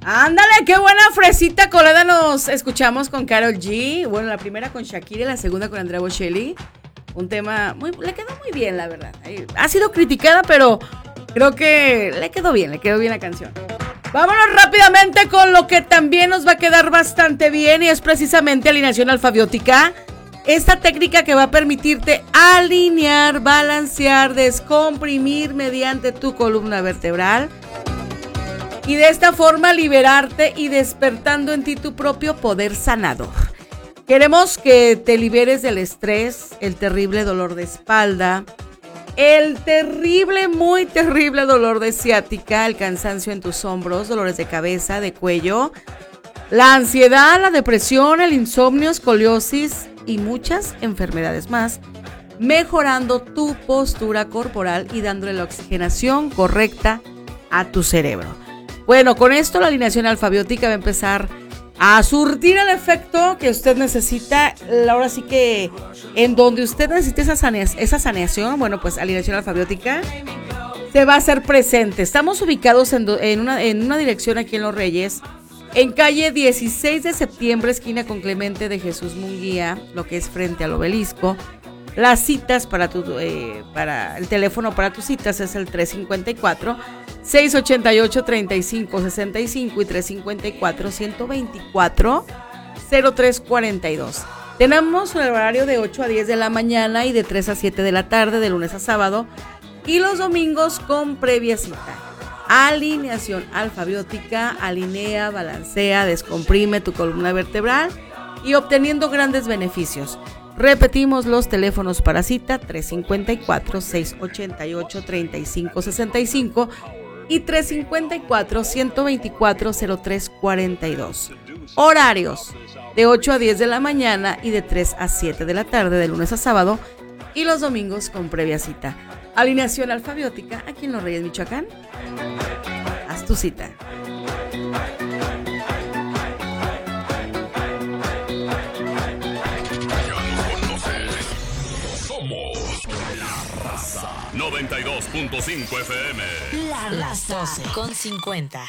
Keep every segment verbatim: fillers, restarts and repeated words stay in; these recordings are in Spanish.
Ándale, qué buena fresita colada nos escuchamos con Karol G. Bueno, la primera con Shakira y la segunda con Andrea Bocelli. Un tema, muy, le quedó muy bien, la verdad. Ha sido criticada, pero creo que le quedó bien, le quedó bien la canción. Vámonos rápidamente con lo que también nos va a quedar bastante bien y es precisamente alineación alfabiótica. Esta técnica que va a permitirte alinear, balancear, descomprimir mediante tu columna vertebral y de esta forma liberarte y despertando en ti tu propio poder sanador. Queremos que te liberes del estrés, el terrible dolor de espalda, el terrible, muy terrible dolor de ciática, el cansancio en tus hombros, dolores de cabeza, de cuello, la ansiedad, la depresión, el insomnio, escoliosis y muchas enfermedades más, mejorando tu postura corporal y dándole la oxigenación correcta a tu cerebro. Bueno, con esto la alineación alfabiótica va a empezar a surtir el efecto que usted necesita. Ahora sí que en donde usted necesite esa, sanea- esa saneación, bueno, pues alineación alfabiótica se va a hacer presente. Estamos ubicados en, do- en, una, en una dirección aquí en Los Reyes, en calle dieciséis de septiembre, esquina con Clemente de Jesús Munguía, lo que es frente al obelisco. Las citas para tu, eh, para el teléfono para tus citas es el tres cinco cuatro, seis ocho ocho, tres cinco seis cinco y tres cinco cuatro, uno dos cuatro, cero tres cuatro dos. Tenemos el horario de ocho a diez de la mañana y de tres a siete de la tarde, de lunes a sábado, y los domingos con previa cita. Alineación alfabiótica, alinea, balancea, descomprime tu columna vertebral y obteniendo grandes beneficios. Repetimos los teléfonos para cita: tres cinco cuatro, seis ocho ocho, tres cinco seis cinco y tres cinco cuatro, uno dos cuatro, cero tres cuatro dos. Horarios de ocho a diez de la mañana y de tres a siete de la tarde, de lunes a sábado, y los domingos con previa cita. Alineación alfabiótica aquí en Los Reyes, Michoacán. Haz tu cita. noventa y dos punto cinco F M. La Las doce con cincuenta.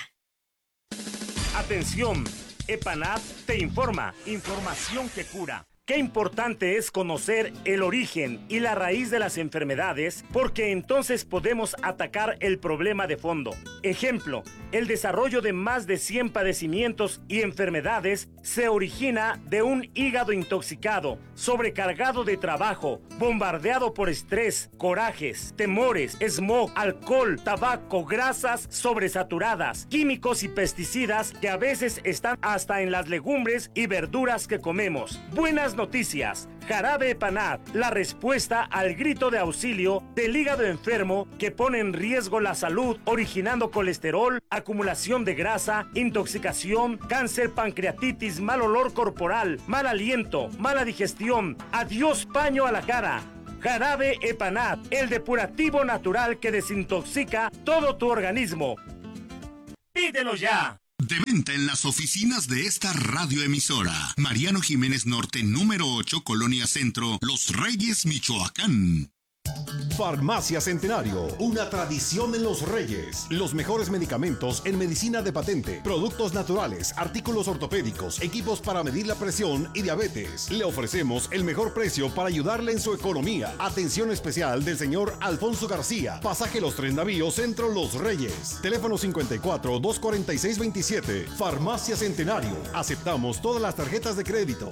Atención, Epanat te informa, información que cura. Qué importante es conocer el origen y la raíz de las enfermedades, porque entonces podemos atacar el problema de fondo. Ejemplo, el desarrollo de más de cien padecimientos y enfermedades se origina de un hígado intoxicado, sobrecargado de trabajo, bombardeado por estrés, corajes, temores, smog, alcohol, tabaco, grasas sobresaturadas, químicos y pesticidas que a veces están hasta en las legumbres y verduras que comemos. Buenas noticias. Jarabe Epanat, la respuesta al grito de auxilio del hígado enfermo que pone en riesgo la salud, originando colesterol, acumulación de grasa, intoxicación, cáncer, pancreatitis, mal olor corporal, mal aliento, mala digestión. Adiós paño a la cara. Jarabe Epanat, el depurativo natural que desintoxica todo tu organismo. ¡Pídelo ya! De venta en las oficinas de esta radioemisora. Mariano Jiménez Norte, número ocho, Colonia Centro, Los Reyes, Michoacán. Farmacia Centenario, una tradición en Los Reyes. Los mejores medicamentos en medicina de patente, productos naturales, artículos ortopédicos, equipos para medir la presión y diabetes. Le ofrecemos el mejor precio para ayudarle en su economía. Atención especial del señor Alfonso García, pasaje Los Tres Navíos, Centro Los Reyes. Teléfono cincuenta y cuatro, doscientos cuarenta y seis, veintisiete. Farmacia Centenario. Aceptamos todas las tarjetas de crédito.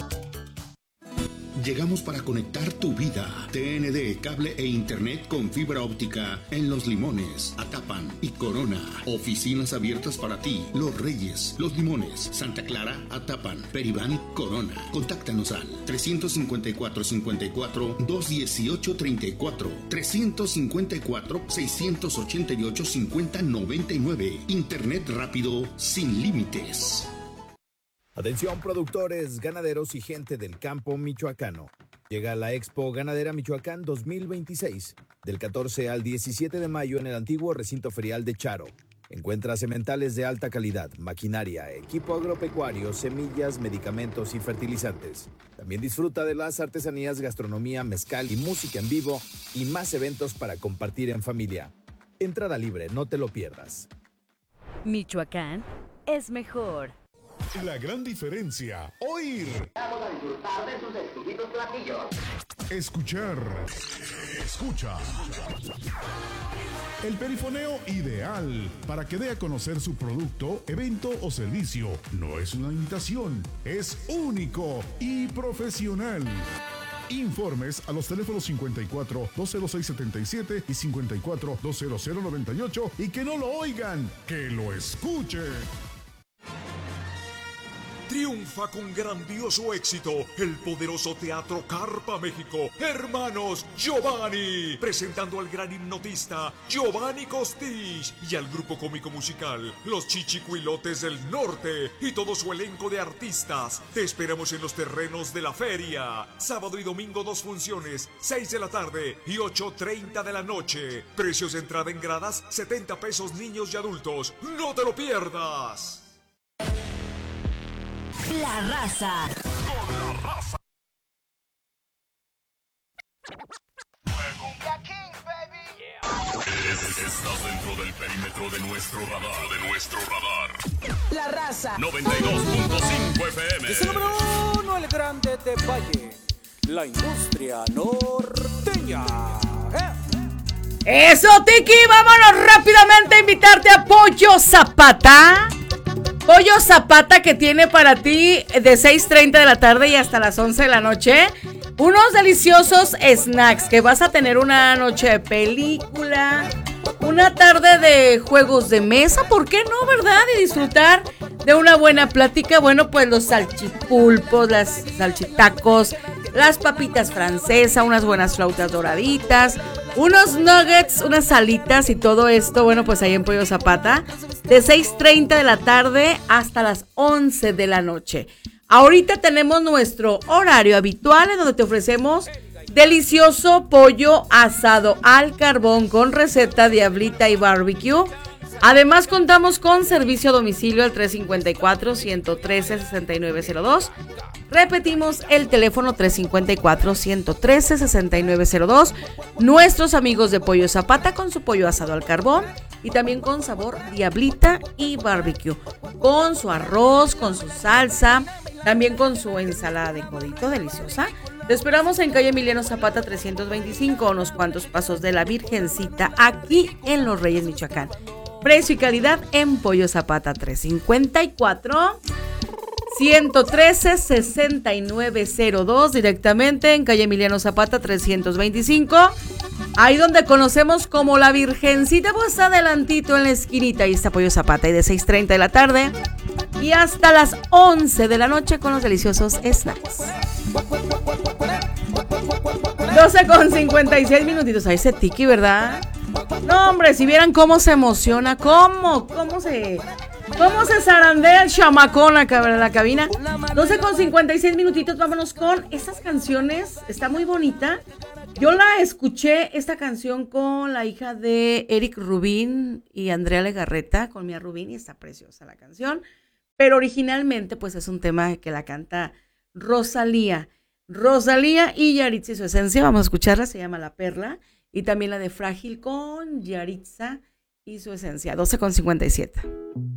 Llegamos para conectar tu vida. T N D, cable e internet con fibra óptica en Los Limones, Atapan y Corona. Oficinas abiertas para ti. Los Reyes, Los Limones, Santa Clara, Atapan, Peribán, Corona. Contáctanos al tres cinco cuatro, cincuenta y cuatro, doscientos dieciocho, treinta y cuatro, tres cinco cuatro, seiscientos ochenta y ocho, cincuenta, noventa y nueve. Internet rápido sin límites. Atención productores, ganaderos y gente del campo michoacano. Llega la Expo Ganadera Michoacán dos mil veintiséis, del catorce al diecisiete de mayo en el antiguo recinto ferial de Charo. Encuentra sementales de alta calidad, maquinaria, equipo agropecuario, semillas, medicamentos y fertilizantes. También disfruta de las artesanías, gastronomía, mezcal y música en vivo y más eventos para compartir en familia. Entrada libre, no te lo pierdas. Michoacán es mejor. La gran diferencia, oír. Vamos a disfrutar de sus exquisitos platillos. Escuchar. Escucha. El perifoneo ideal para que dé a conocer su producto, evento o servicio. No es una imitación, es único y profesional. Informes a los teléfonos cincuenta y cuatro, dos cero seis, setenta y siete y cincuenta y cuatro, dos cero cero, noventa y ocho y que no lo oigan, que lo escuchen. Triunfa con grandioso éxito el poderoso Teatro Carpa México. Hermanos Giovanni, presentando al gran hipnotista Giovanni Costich y al grupo cómico musical Los Chichicuilotes del Norte y todo su elenco de artistas. Te esperamos en los terrenos de la feria. Sábado y domingo dos funciones, seis de la tarde y ocho treinta de la noche. Precios de entrada en gradas, setenta pesos niños y adultos. ¡No te lo pierdas! La raza. Con la raza. Estás dentro del perímetro de nuestro radar, de nuestro radar. La raza. noventa y dos punto cinco F M. Es el número uno, el grande de Valle. La industria norteña. ¿Eh? Eso, Tiki, vámonos rápidamente a invitarte a Pollo Zapata. Pollo Zapata, que tiene para ti de seis treinta de la tarde y hasta las once de la noche unos deliciosos snacks, que vas a tener una noche de película, una tarde de juegos de mesa, ¿por qué no, verdad? Y disfrutar de una buena plática. Bueno, pues los salchipulpos, las salchitacos, las papitas francesas, unas buenas flautas doraditas, unos nuggets, unas alitas y todo esto, bueno, pues ahí en Pollo Zapata, de seis treinta de la tarde hasta las once de la noche. Ahorita tenemos nuestro horario habitual en donde te ofrecemos delicioso pollo asado al carbón con receta Diablita y barbecue. Además contamos con servicio a domicilio al tres cinco cuatro, uno uno tres, seis nueve cero dos. Repetimos el teléfono tres cinco cuatro, uno uno tres, seis nueve cero dos. Nuestros amigos de Pollo Zapata con su pollo asado al carbón y también con sabor Diablita y barbecue, con su arroz, con su salsa, también con su ensalada de codito deliciosa. Te esperamos en calle Emiliano Zapata trescientos veinticinco, unos cuantos pasos de la Virgencita, aquí en Los Reyes, Michoacán. Precio y calidad en Pollo Zapata tres cinco cuatro, uno uno tres, seis nueve cero dos, directamente en calle Emiliano Zapata trescientos veinticinco, ahí donde conocemos como la Virgencita, pues adelantito en la esquinita, ahí está Pollo Zapata, y de seis treinta de la tarde y hasta las once de la noche con los deliciosos snacks. doce con cincuenta y seis minutitos, ahí ese Tiki, ¿verdad? No, hombre, si vieran cómo se emociona, cómo, cómo se, cómo se zarandea el chamacón acá en la cabina. doce con cincuenta y seis minutitos, vámonos con estas canciones, está muy bonita. Yo la escuché, esta canción, con la hija de Eric Rubín y Andrea Legarreta, con Mía Rubín, y está preciosa la canción. Pero originalmente, pues es un tema que la canta Rosalía. Rosalía y Yaritza y su esencia, vamos a escucharla, se llama La Perla. Y también la de Frágil con Yaritza y su esencia, doce con cincuenta y siete.